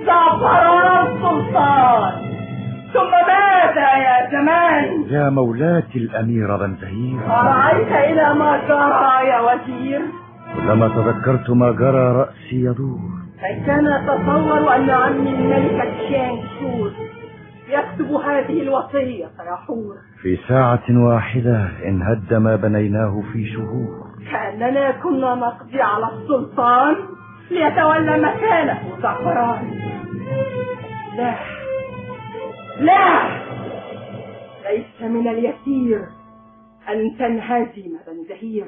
زعفران السلطان. ثم ماذا يا زمان؟ يا مولاتي الأميرة بنزهير، أرأيت إلى ما جرى يا وزير؟ كلما تذكرت ما جرى رأسي يدور. كان أتصور أن عمي الملك تشانغشور يكتب هذه الوصية يا حور. في ساعة واحدة انهد ما بنيناه في شهور. كأننا كنا نقضي على السلطان ليتولى مكانه زعفران. لا لا، ليس من اليسير أن تنهزم بنزهير.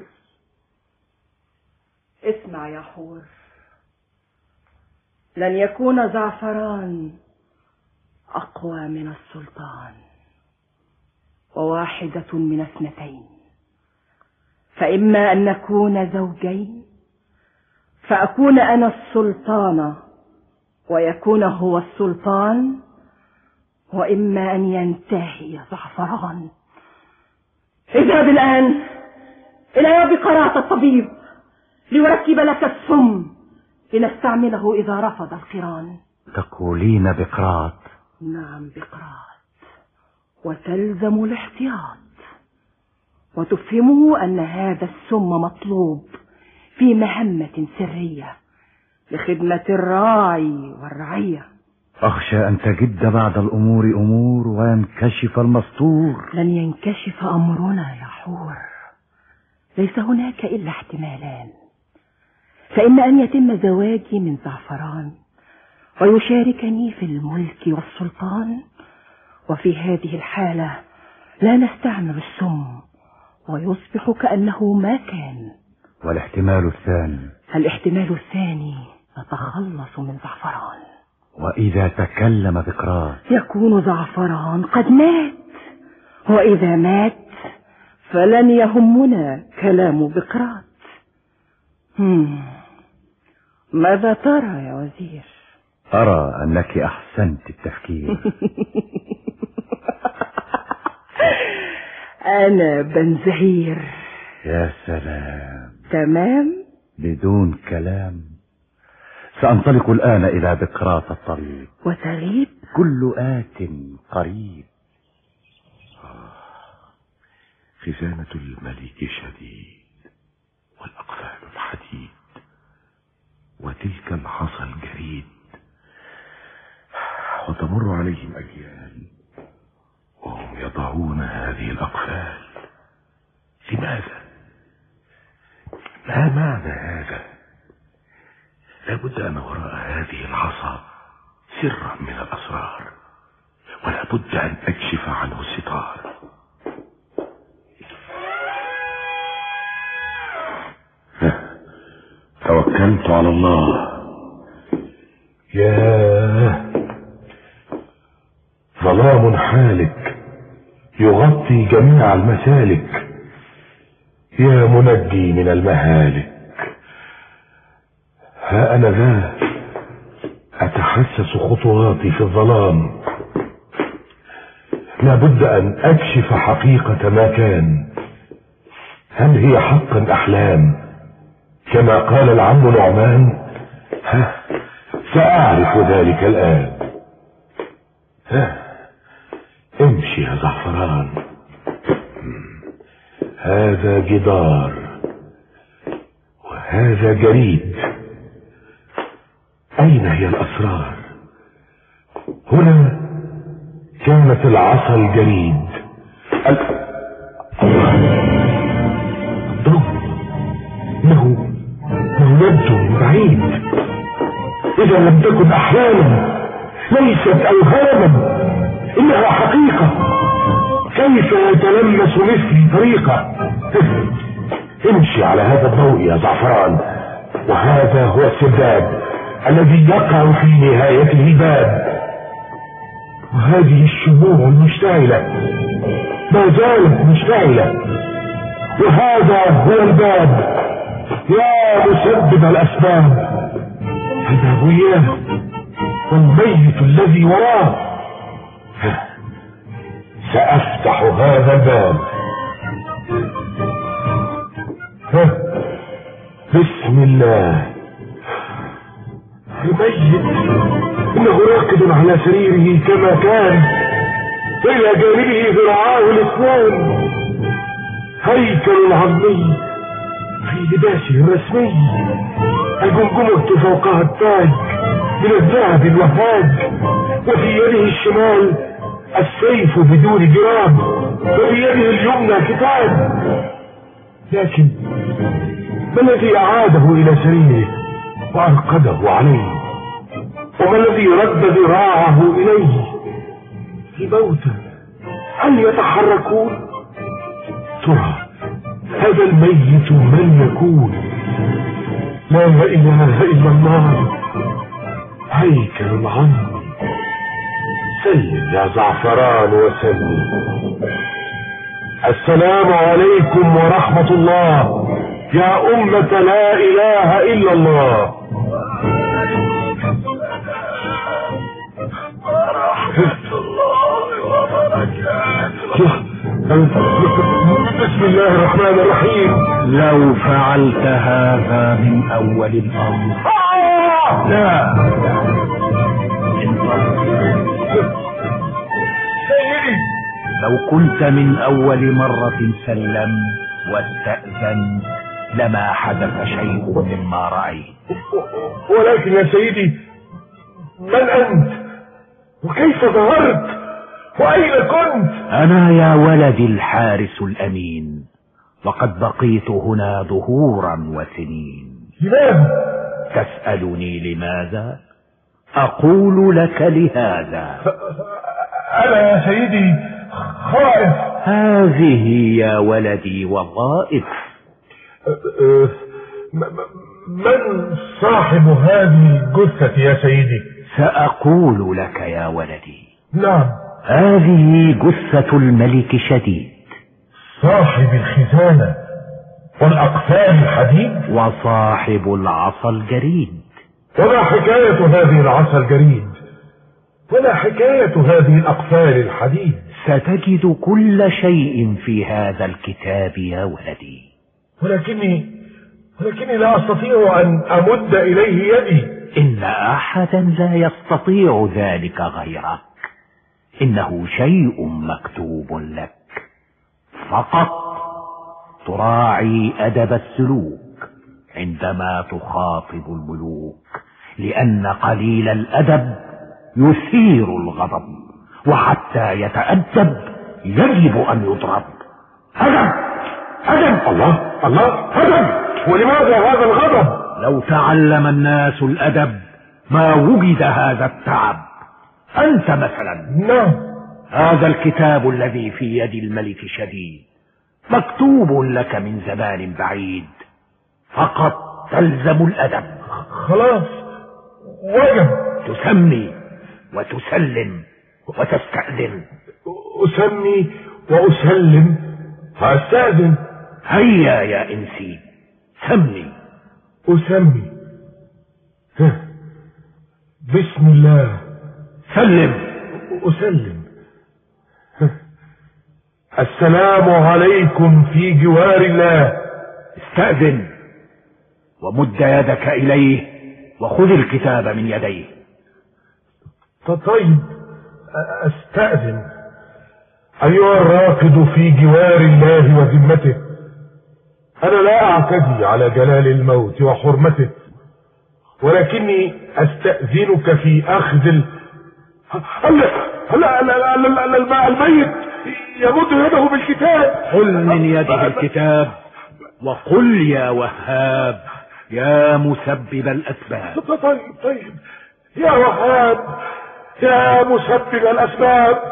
اسمع يا حور، لن يكون زعفران أقوى من السلطان، وواحدة من اثنتين، فإما أن نكون زوجين فأكون أنا السلطانة ويكون هو السلطان، وإما أن ينتهي زعفران. اذهب الآن إلى بقراءة الطبيب ليركب لك السم لنستعمله إذا رفض القران. تقولين بقراط؟ نعم بقراط، وتلزم الاحتياط، وتفهمه أن هذا السم مطلوب في مهمة سرية لخدمة الراعي والرعية. أخشى أن تجد بعد الأمور أمور وينكشف المستور. لن ينكشف أمرنا يا حور، ليس هناك إلا احتمالان، فإما أن يتم زواجي من زعفران ويشاركني في الملك والسلطان، وفي هذه الحالة لا نستعمل السم ويصبح كأنه ما كان. والاحتمال الثاني؟ الاحتمال الثاني نتخلص من زعفران، وإذا تكلم بقراط يكون زعفران قد مات، وإذا مات فلن يهمنا كلام بقراط. ماذا ترى يا وزير؟ أرى أنك أحسنت التفكير. أنا بنزهير. يا سلام، تمام، بدون كلام. سأنطلق الآن إلى بقراط الطريق. وتغيب؟ كل آت قريب. خزانة الملك شديد، والأقفال الحديد، وتلك العصا الجريد، وتمر عليهم أجيال وهم يضعون هذه الأقفال. لماذا؟ ما معنى هذا؟ لابد أن وراء هذه العصا سرا من الأسرار، ولا بد أن أكشف عنه الستار. توكلت على الله. ياه، ظلام حالك يغطي جميع المسالك، يا منجي من المهالك. ها أنا ذا أتحسس خطواتي في الظلام، لابد أن أكشف حقيقة ما كان. هل هي حقا أحلام كما قال العم نعمان؟ سأعرف ذلك الآن. امشي يا زعفران، هذا جدار وهذا جريد. أين هي الأسرار؟ هنا كانت العصا الجريد. الضوء انه يبدو من بعيد. اذا لم تكن احلاما ليست اوهاما، انها حقيقة. كيف يتلمس مثلي طريقة؟ امشي على هذا الضوء يا زعفران، وهذا هو السرداب الذي يقع في نهاية الهباب. وهذه الشموع المشتعلة ما زالت مشتعلة، وهذا هو الباب يا مسبب الأسباب. هذا هو إياه والميت الذي وراه. سأفتح هذا الباب. بسم الله. الميت إنه راقد على سريره كما كان، وإلى جانبه ذراعاه الاثنان، هيكل عظمي في لباسه الرسمي، الجمجمة فوقها التاج من الذهب الوهاج، وفي يده الشمال السيف بدون جراب، وفي يده اليمنى كتاب. لكن ما الذي أعاده إلى سريره وأرقده عليه؟ وما الذي رد ذراعه إليه؟ الموتى هل يتحركون؟ ترى هذا الميت من يكون؟ لا إله إلا الله، هيكل عظمي. سلم يا زعفران وسلم. السلام عليكم ورحمة الله يا أمة لا إله إلا الله. بسم الله الرحمن الرحيم. لو فعلت هذا من أول الأمر لا سيدي، لو كنت من أول مرة سلمت واستأذنت لما حدث شيء مما رأيت. ولكن يا سيدي، من أنت وكيف ظهرت وأين كنت؟ أنا يا ولدي الحارس الأمين، وقد بقيت هنا دهورا وسنين. لماذا؟ تسألني لماذا؟ أقول لك لهذا. أنا يا سيدي خائف. هذه يا ولدي وظائف. من صاحب هذه الجثة يا سيدي؟ سأقول لك يا ولدي. نعم. هذه جثة الملك شديد، صاحب الخزانة والأقفال الحديد، وصاحب العصا الجريد. وما حكاية هذه العصا الجريد؟ وما حكاية هذه الأقفال الحديد؟ ستجد كل شيء في هذا الكتاب يا ولدي. ولكني لا أستطيع أن أمد إليه يدي. إن أحدا لا يستطيع ذلك غيرك. إنه شيء مكتوب لك، فقط تراعي أدب السلوك عندما تخاطب الملوك، لأن قليل الأدب يثير الغضب، وحتى يتأدب يجب أن يضرب. هدم الله هدم. ولماذا هذا الغضب؟ لو تعلم الناس الأدب ما وجد هذا التعب. أنت مثلا، نعم، هذا الكتاب الذي في يد الملك شديد مكتوب لك من زمان بعيد، فقط تلزم الأدب. خلاص وجب. تسمي وتسلم وتستأذن. أسمي وأسلم وأستأذن. هيا يا إنسي، سمي. أسمي. بسم الله. سلم. أسلم. السلام عليكم في جوار الله. استأذن ومد يدك إليه وخذ الكتاب من يديه. طيب، أستأذن. أيها الراقد في جوار الله وذمته، أنا لا أعتدي على جلال الموت وحرمته، ولكني أستأذنك في أخذ الميت يمد يده بالكتاب. قل من يده الكتاب وقل يا وهاب يا مسبب الأسباب. طيب يا وهاب يا مسبب الأسباب.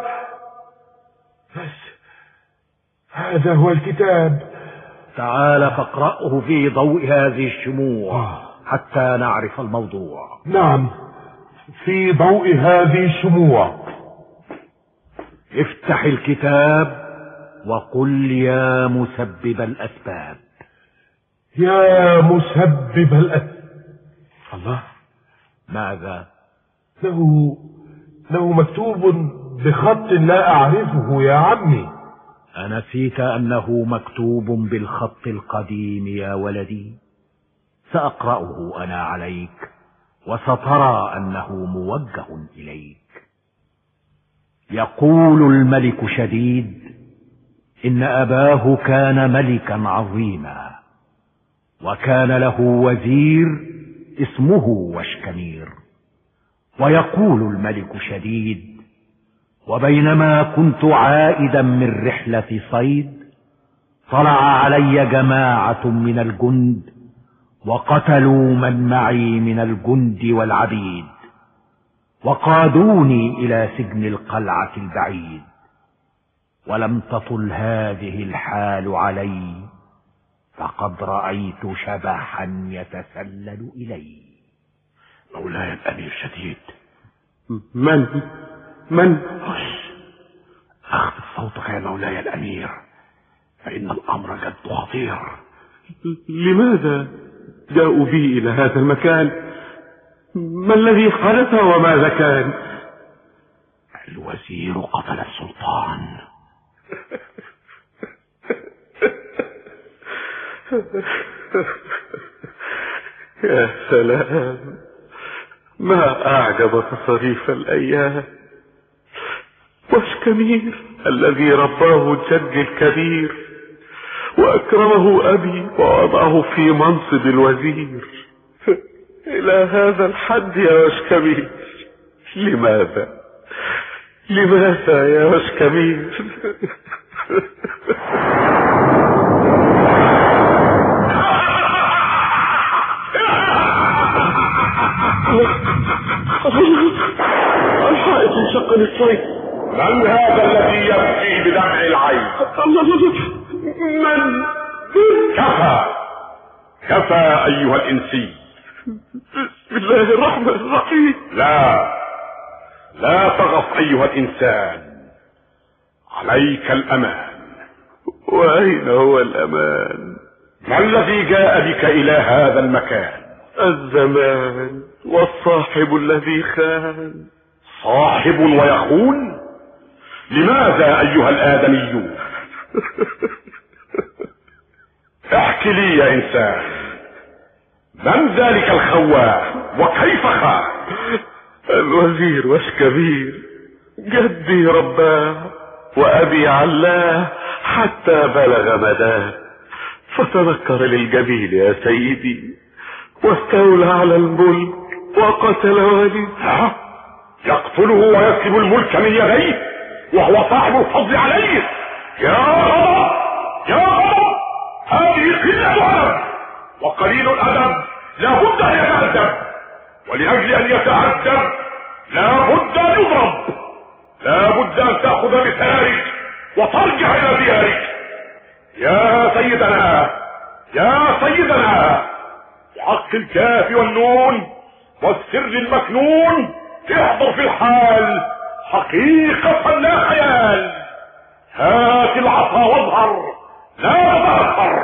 بس هذا هو الكتاب. تعال فاقرأه في ضوء هذه الشموع حتى نعرف الموضوع. نعم، في ضوء هذه الشموع. افتح الكتاب وقل يا مسبب الأسباب. يا مسبب الله، ماذا؟ له مكتوب بخط لا أعرفه يا عمي. أنسيت أنه مكتوب بالخط القديم يا ولدي؟ سأقرأه أنا عليك وسترى أنه موجه إليك. يقول الملك شديد إن أباه كان ملكا عظيما، وكان له وزير اسمه وشكمير. ويقول الملك شديد: وبينما كنت عائدا من رحلة صيد، طلع علي جماعة من الجند وقتلوا من معي من الجند والعبيد، وقادوني إلى سجن القلعة البعيد، ولم تطل هذه الحال علي، فقد رأيت شبحا يتسلل إلي. مولاي الأمير شديد. من؟ أخذ صوتك يا مولاي الأمير، فإن الأمر جد خطير. لماذا جاءوا بي إلى هذا المكان؟ ما الذي حدث وماذا كان؟ الوزير قتل السلطان. يا سلام، ما أعجب تصريف الأيام. وشكمير الذي رباه جدي الكبير وأكرمه أبي ووضعه في منصب الوزير، إلى هذا الحد يا وشكمير. لماذا يا وشكمير؟ الحائط انشقني الصيد. من هذا الذي يبكي بدمع العين؟ من؟ كفى أيها الإنسي. بسم الله الرحمن الرحيم. لا تغف أيها الإنسان، عليك الأمان. وأين هو الأمان؟ ما الذي جاء بك إلى هذا المكان؟ الزمان والصاحب الذي خان. صاحب ويخون؟ لماذا أيها الآدميون؟ احكي لي يا إنسان، من ذلك الخوان وكيف خان؟ الوزير وشكمير، جدي رباه وأبي علاه حتى بلغ مداه، فتنكر للجميل يا سيدي واستولى على الملك وقتل والدي. يقتله ويسلب الملك من يديه وهو صاحب الفضل عليه؟ يا غضب، هذه قلة أدب، وقليل الأدب لا بد أن يتأدب، ولأجل أن يتأدب لا بد أن يضرب، لا بد أن تأخذ بثارك وترجع إلى ديارك. يا سيدنا بحق الكاف والنون والسر المكنون احضر في الحال حقيقة لا خيال. هات العصا واظهر لا تتأخر.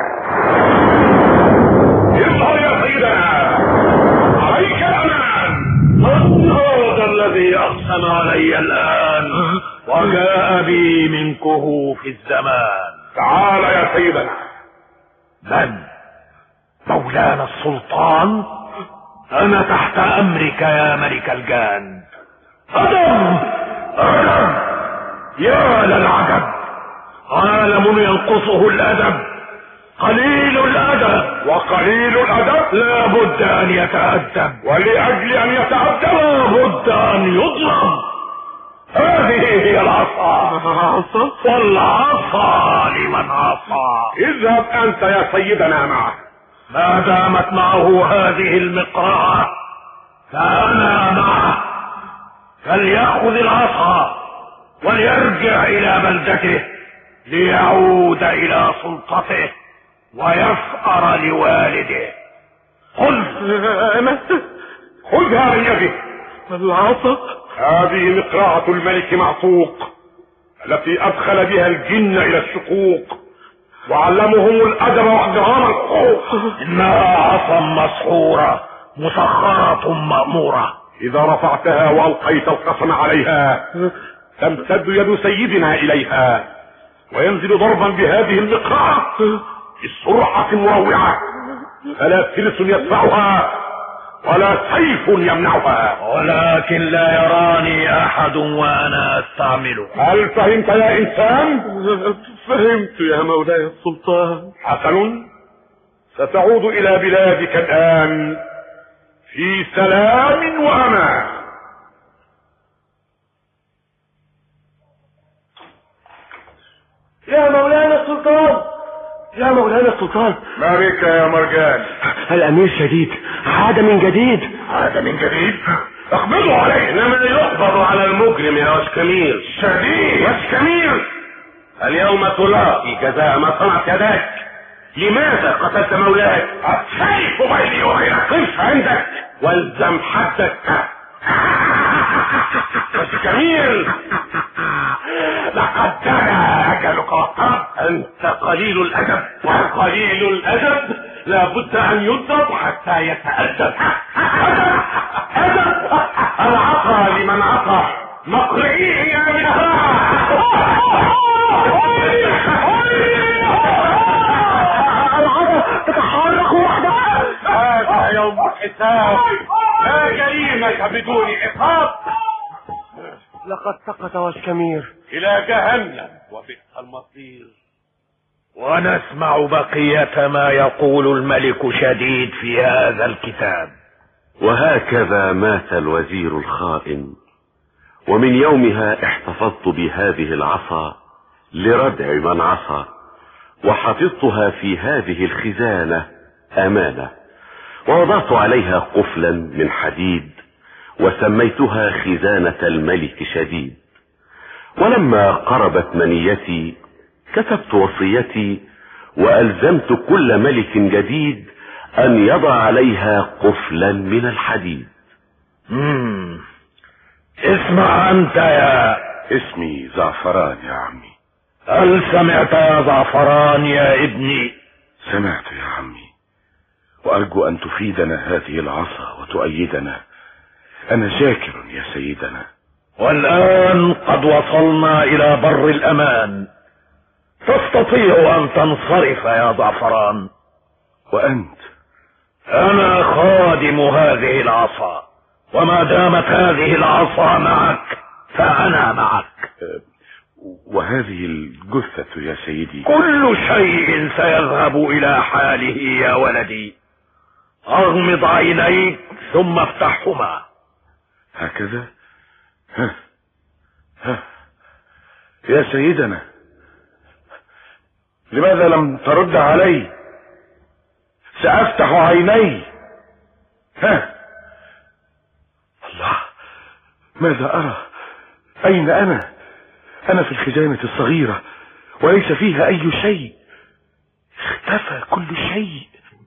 اظهر يا سيدنا، عليك الأمان. من هذا الذي أقسم علي الآن وجاء بي من كهوف الزمان؟ تعال يا سيدنا. من؟ مولانا السلطان؟ أنا تحت أمرك يا ملك الجان. أدم يا للعجب، عالم ينقصه الأدب، قليل الأدب، وقليل الأدب لا بد أن يتأدب، ولأجل أن يتأدب لا بد أن يضرب. هذه هي العصا، والعصا لمن عصى. اذهب أنت يا سيدنا معه. ما دامت معه هذه المقرعة فأنا معه، فليأخذ العصا وليرجع إلى بلدته ليعود إلى سلطته ويفأر لوالده. خذها من يده. العصا هذه مقرعة الملك معصوق التي أدخل بها الجن إلى الشقوق وعلمهم الأدب وإكرام الحقوق. إنها عصا مسحورة مسخرة مأمورة. إذا رفعتها وألقيت القسم عليها تمتد يد سيدنا إليها وينزل ضربا بهذه المقرعة بسرعة مروعة، فلا تلس يدفعها ولا سيف يمنعها. ولكن لا يراني احد وانا استعمله. هل فهمت يا انسان؟ فهمت يا مولاي السلطان. حسن، ستعود الى بلادك الان في سلام وامان. يا مولانا السلطان، يا مولانا السلطان. ما بك يا مرجان؟ الامير شديد، عاد من جديد. عاد من جديد؟ اقبضوا عليه. انما يقبض على المجرم يا وشكمير. شديد وشكمير، اليوم تلاقي جزاء ما صنعت يداك. لماذا قتلت مولاك؟ السيف بيني وبينك. قف عندك والزم حدك. وشكمير، لقد جاء اجلك وقرب. انت قليل الادب، وقليل الادب لابد ان يضرب حتى يتأدب. أدب العطا لمن عطا، مقرئيه يا العطا تتحرك وحدها. هذا يوم الحساب، لا جريمة بدون عقاب. لقد سقط وشكمير إلى جهنم وبئس المصير. ونسمع بقية ما يقول الملك شديد في هذا الكتاب. وهكذا مات الوزير الخائن، ومن يومها احتفظت بهذه العصا لردع من عصى، وحفظتها في هذه الخزانة أمانة، ووضعت عليها قفلا من حديد وسميتها خزانة الملك شديد. ولما قربت منيتي كتبت وصيتي، وألزمت كل ملك جديد أن يضع عليها قفلا من الحديد. اسمع أنت يا... اسمي زعفران يا عمي. هل سمعت يا زعفران يا ابني؟ سمعت يا عمي، وأرجو أن تفيدنا هذه العصا وتؤيدنا. أنا شاكر يا سيدنا. والآن قد وصلنا إلى بر الأمان، تستطيع أن تنصرف يا زعفران. وأنت؟ أنا خادم هذه العصا، وما دامت هذه العصا معك فأنا معك. وهذه الجثة يا سيدي؟ كل شيء سيذهب إلى حاله يا ولدي. أغمض عينيك ثم افتحهما. هكذا؟ ها يا سيدنا، لماذا لم ترد علي؟ سأفتح عيني. الله، ماذا أرى؟ أين أنا؟ أنا في الخزانة الصغيرة وليس فيها أي شيء. اختفى كل شيء.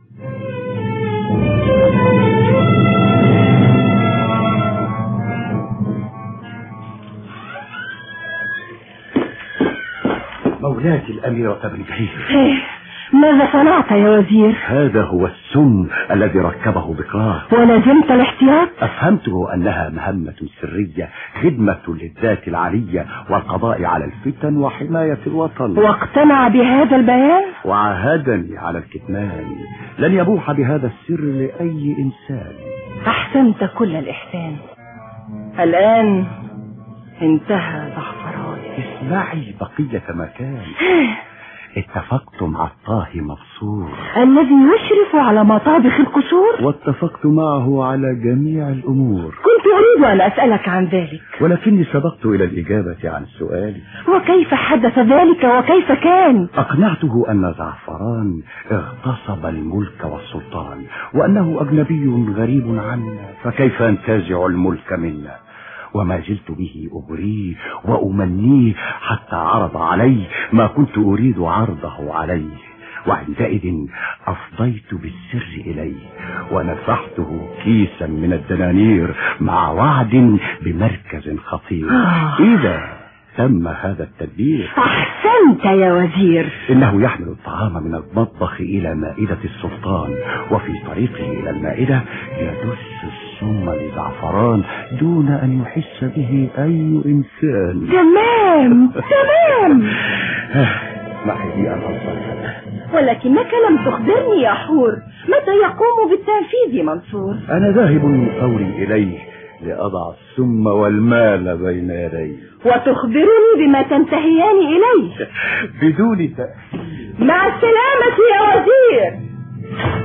مولاتي الأميرة بنتهير. ماذا صنعت يا وزير؟ هذا هو السم الذي ركبه بقرار. ولازمت الاحتياط؟ أفهمته أنها مهمة سرية، خدمة للذات العلية والقضاء على الفتن وحماية الوطن. واقتنع بهذا البيان؟ وعاهدني على الكتمان، لن يبوح بهذا السر لأي إنسان. أحسنت كل الإحسان. الآن انتهى زعفران. اسمعي بقية ما كان. اتفقت مع الطاهي مبسوط الذي يشرف على مطابخ القصور، واتفقت معه على جميع الأمور. كنت أريد أن أسألك عن ذلك، ولكني سبقت إلى الإجابة عن سؤالي. وكيف حدث ذلك وكيف كان؟ أقنعته أن زعفران اغتصب الملك والسلطان، وأنه أجنبي غريب عنا، فكيف أنتزع الملك منا؟ وما زلت به أغريه وأمنيه حتى عرض علي ما كنت أريد عرضه عليه، وعندئذ أفضيت بالسر إليه ونفحته كيسا من الدنانير مع وعد بمركز خطير. إذا تم هذا التدبير. أحسنت يا وزير. إنه يحمل الطعام من المطبخ إلى مائدة السلطان، وفي طريقه إلى المائدة يدس السم لزعفران دون أن يحس به أي إنسان. تمام. تسمحي لي أن أنصرف. ولكنك لم تخبرني يا حور متى يقوم بالتنفيذ منصور. أنا ذاهب فوري إليه لأضع السم والمال بين يديه. وتخبرني بما تنتهيان إليه؟ بدون تأخير. مع السلامة يا وزير.